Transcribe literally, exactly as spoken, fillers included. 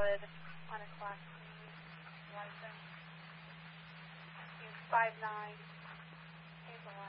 valid on a Class C license. He's five nine. He's a